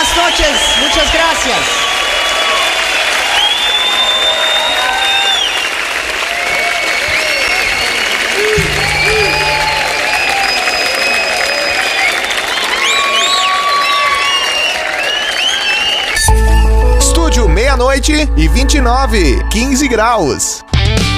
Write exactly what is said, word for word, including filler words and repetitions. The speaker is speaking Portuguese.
Buenas noches, muchas gracias. Estúdio meia-noite e vinte e nove, quinze graus.